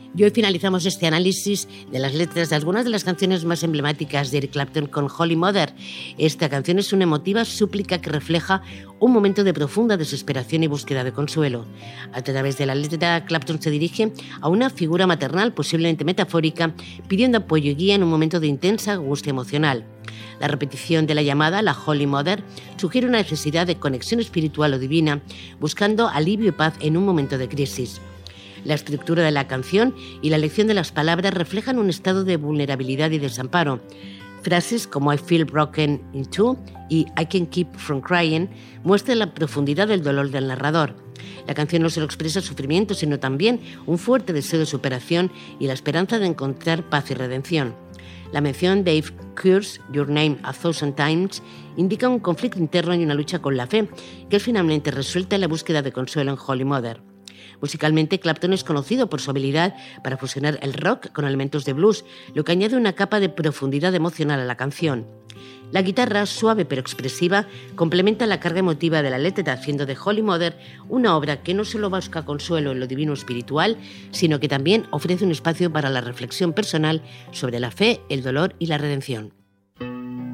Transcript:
Y hoy finalizamos este análisis de las letras de algunas de las canciones más emblemáticas de Eric Clapton con Holy Mother. Esta canción es una emotiva súplica que refleja un momento de profunda desesperación y búsqueda de consuelo. A través de la letra, Clapton se dirige a una figura maternal, posiblemente metafórica, pidiendo apoyo y guía en un momento de intensa angustia emocional. La repetición de la llamada, la Holy Mother, sugiere una necesidad de conexión espiritual o divina, buscando alivio y paz en un momento de crisis. La estructura de la canción y la elección de las palabras reflejan un estado de vulnerabilidad y desamparo. Frases como I feel broken in two y I can't keep from crying muestran la profundidad del dolor del narrador. La canción no solo expresa sufrimiento, sino también un fuerte deseo de superación y la esperanza de encontrar paz y redención. La mención Dave Curse, Your Name a Thousand Times, indica un conflicto interno y una lucha con la fe, que es finalmente resuelta en la búsqueda de consuelo en Holy Mother. Musicalmente, Clapton es conocido por su habilidad para fusionar el rock con elementos de blues, lo que añade una capa de profundidad emocional a la canción. La guitarra, suave pero expresiva, complementa la carga emotiva de la letra, haciendo de Holy Mother una obra que no solo busca consuelo en lo divino espiritual, sino que también ofrece un espacio para la reflexión personal sobre la fe, el dolor y la redención.